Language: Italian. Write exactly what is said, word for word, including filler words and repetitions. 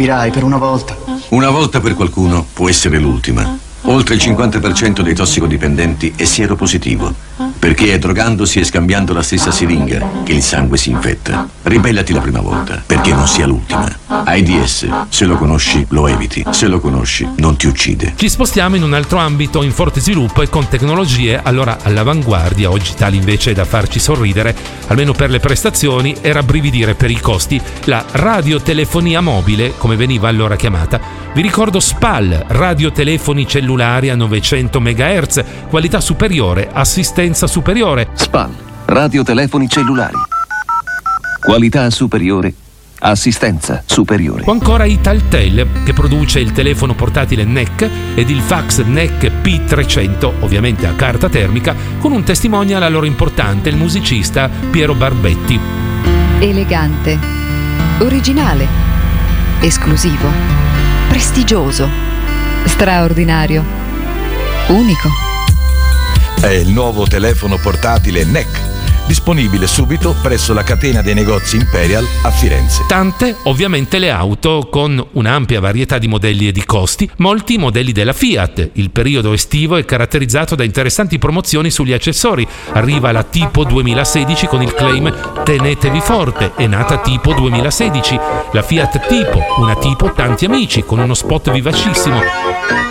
capirai per una volta. Una volta per qualcuno può essere l'ultima. Oltre il cinquanta per cento dei tossicodipendenti è sieropositivo, perché è drogandosi e scambiando la stessa siringa che il sangue si infetta. Ribellati la prima volta, perché non sia l'ultima. AIDS, se lo conosci, lo eviti. Se lo conosci, non ti uccide. Ci spostiamo in un altro ambito in forte sviluppo e con tecnologie allora all'avanguardia, oggi tali invece da farci sorridere, almeno per le prestazioni, e rabbrividire per i costi. La radiotelefonia mobile, come veniva allora chiamata. Vi ricordo S P A L, radiotelefoni cellulari a novecento megahertz, qualità superiore, assistenza superiore. S P A L, radiotelefoni cellulari. Qualità superiore, assistenza superiore. O ancora Italtel, che produce il telefono portatile N E C ed il fax N E C P trecento, ovviamente a carta termica, con un testimonial allora importante, il musicista Piero Barbetti. Elegante, originale, esclusivo, prestigioso, straordinario, unico. È il nuovo telefono portatile N E C, disponibile subito presso la catena dei negozi Imperial a Firenze. Tante ovviamente le auto, con un'ampia varietà di modelli e di costi, molti modelli della Fiat. Il periodo estivo è caratterizzato da interessanti promozioni sugli accessori. Arriva la Tipo duemilasedici con il claim "Tenetevi forte", è nata Tipo duemilasedici. La Fiat Tipo, una Tipo tanti amici, con uno spot vivacissimo.